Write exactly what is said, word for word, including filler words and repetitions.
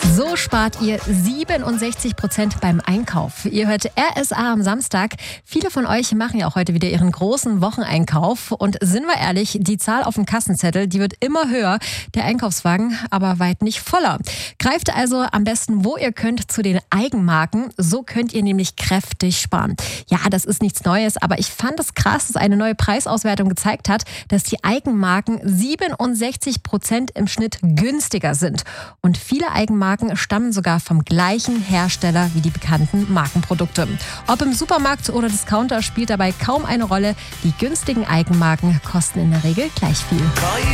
So spart ihr siebenundsechzig Prozent beim Einkauf. Ihr hört R S A am Samstag. Viele von euch machen ja auch heute wieder ihren großen Wocheneinkauf. Und sind wir ehrlich, die Zahl auf dem Kassenzettel, die wird immer höher. Der Einkaufswagen aber weit nicht voller. Greift also am besten, wo ihr könnt, zu den Eigenmarken. So könnt ihr nämlich kräftig sparen. Ja, das ist nichts Neues, aber ich fand es krass, dass eine neue Preisauswertung gezeigt hat, dass die Eigenmarken siebenundsechzig Prozent im Schnitt günstiger sind. Und viele Eigenmarken stammen sogar vom gleichen Hersteller wie die bekannten Markenprodukte. Ob im Supermarkt oder Discounter spielt dabei kaum eine Rolle. Die günstigen Eigenmarken kosten in der Regel gleich viel.